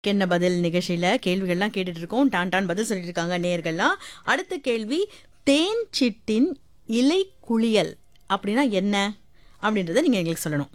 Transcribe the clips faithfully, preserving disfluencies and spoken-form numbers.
என்ன பதில் நிகழ்ச்சியில கேள்விகள்லாம் கேட்டுட்டு இருக்கோம். டான் டான் பதில் சொல்லிட்டு இருக்காங்க நேயர்கள்லாம். அடுத்த கேள்வி, தேன் சிட்டின் இலை குளியல் அப்படின்னா என்ன அப்படின்றத நீங்க எங்களுக்கு சொல்லணும்.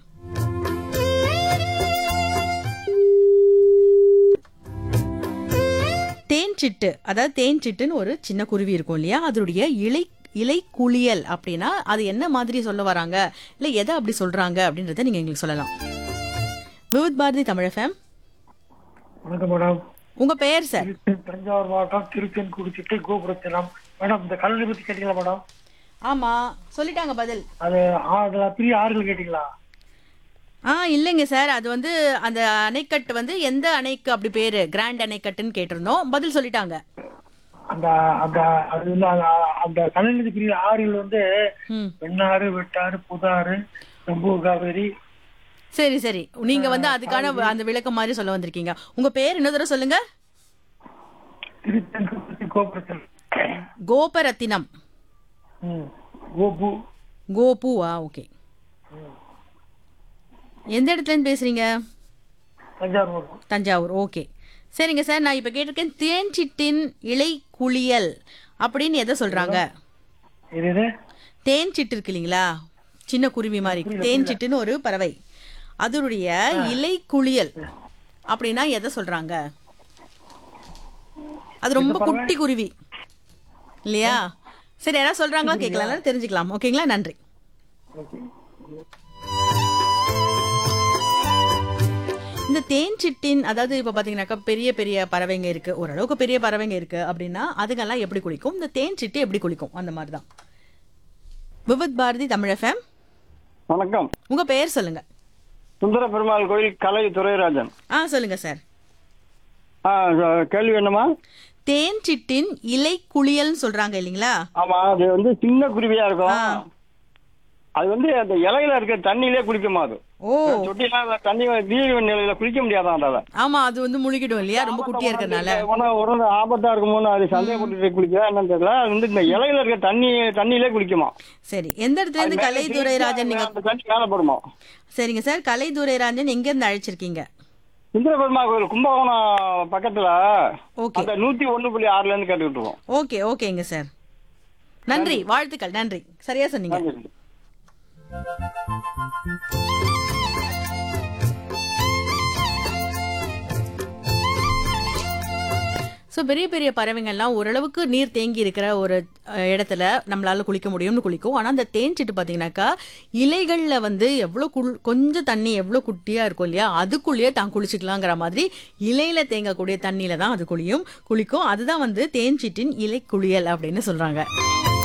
தேன் சிட்டு, அதாவது தேன் சிட்டுன்னு ஒரு சின்ன குருவி இருக்கும் இல்லையா, அதனுடைய இலை இலை குளியல் அப்படின்னா அது என்ன மாதிரி சொல்ல வராங்க, இல்லை எதை அப்படி சொல்றாங்க அப்படின்றத நீங்க எங்களுக்கு சொல்லலாம். விவித் பாரதி தமிழ் எஃப்எம். வணக்கம் மேடம். உங்க பெயர் சார்? தஞ்சாவூர் மாவட்டம் திருச்சென் குடிச்சிட்டு கோபுரத்தினம். மேடம், இந்த கல்லூரி பத்தி கேட்டீங்களா மேடம்? ஆமா, சொல்லிட்டாங்க பதில். அது அதுல பெரிய ஆறுகள் கேட்டீங்களா? ஆ இல்லைங்க சார், அது வந்து அந்த அணைக்கட்டு வந்து எந்த அணைக்கு அப்படி பேரு, கிராண்ட் அணைக்கட்டுன்னு கேட்டிருந்தோம், பதில் சொல்லிட்டாங்க. அந்த அந்த அது வந்து அந்த- அந்த கல்லூரி பெரிய ஆறுகள் வந்து ம் வெண்ணாறு, வெட்டாறு, புதாறு, நம்பூ காவேரி. சரி சரி, நீங்க வந்து அதுக்கான அந்த விளக்கம் மாதிரி சொல்ல வந்திருக்கீங்க. உங்க பேர் இன்னொரு தடவை சொல்லுங்க. திருச்சென் குடிச்சி கோபுரத்தினம். கோபரத்தினம். ம். கோபு. கோபுவா? ஓகே. எந்த இடத்துல இருந்து பேசுறீங்க? தஞ்சாவூர் மாவட்டம். தஞ்சாவூர். ஓகே சரிங்க சார், நான் இப்போ கேட்டிருக்கேன் தேன் சிட்டின் இலை குளியல் அப்படின்னு எதை சொல்றாங்க? இது இது தேன் சிட்டு இருக்கு இல்லைங்களா, சின்ன குருவி மாதிரி, தேன் சிட்டுன்னு ஒரு பறவை, அதனுடைய இலை குளியல் அப்படின்னா எதை சொல்றாங்க? அது ரொம்ப குட்டி குருவி இல்லையா? சரி, யாராவது சொல்றாங்களா கேட்கலாம், தெரிஞ்சுக்கலாம். ஓகேங்களா, நன்றி. ஓகே. இந்த தேன் சிட்டின், அதாவது இப்போ பார்த்தீங்கன்னாக்கா பெரிய பெரிய பறவைங்க இருக்கு, ஓரளவுக்கு பெரிய பறவைங்க இருக்கு அப்படின்னா அதுங்கெல்லாம் எப்படி குளிக்கும், இந்த தேன் சிட்டு எப்படி குளிக்கும், அந்த மாதிரி தான். விவித் பாரதி தமிழ் எஃப்எம். வணக்கம். உங்க பெயர் சொல்லுங்க. சுந்தர பெருமாள் கோயில் கலை துரைராஜன். ஆ சொல்லுங்க சார். ஆ, கேள்வி என்னமா? தேன் சிட்டின் இலை குளியல்னு சொல்றாங்க இல்லைங்களா? ஆமா, அது வந்து சின்ன குருவியா ஆ. இருக்கும். அது வந்து அந்த இலையில இருக்க தண்ணியிலே குளிக்குமா? அது ஓ தொட்டிலாம் தண்ணி நீர் நிலையில குளிக்க முடியாதான். அதை ஆமா, அது வந்து முழுகிடும் இல்லையா, ரொம்ப குட்டியா இருக்கறனால. உடனே ஆபத்தா இருக்குமோன்னு அது சந்தேகப்பட்டு குளிக்குதா என்னன்னு தெரியல. அது வந்து இந்த இலையில இருக்க தண்ணி தண்ணியிலே குளிக்குமா? சரி, எந்த இடத்துல இருந்து கலைதுரைராஜன் நீங்க? அந்த தண்ணி மேல படுமா? சரிங்க சார், கலைதுரைராஜன் எங்க இருந்து அழைச்சிருக்கீங்க? சுந்தர பெருமாள் கோயில் கும்பகோணம் பக்கத்துல ஓகே அந்த நூத்தி ஒண்ணு புள்ளி ஆறுல இருந்து கேட்டுக்கிட்டு இருக்கோம். ஓகே ஓகேங்க சார், நன்றி, வாழ்த்துக்கள், நன்றி, சரியா சொன்னீங்க. நன்றி. ஸோ பெரிய பெரிய பறவைங்கள்லாம் ஓரளவுக்கு நீர் தேங்கி இருக்கிற ஒரு அஹ், இடத்துல நம்மளால குளிக்க முடியும்னு குளிக்கும். ஆனால் அந்த தேன் சிட்டு பார்த்தீங்கன்னாக்கா இலைகளில் வந்து எவ்வளோ குள் கொஞ்சம் தண்ணி எவ்வளோ குட்டியாக இருக்கும் இல்லையா, அதுக்குள்ளேயே தான் குளிச்சுக்கலாங்கிற மாதிரி இலையில தேங்கக்கூடிய தண்ணியில தான் அது குளியும் குளிக்கும் அதுதான் வந்து தேன் சிட்டின் இலை குளியல் அப்படின்னு சொல்றாங்க.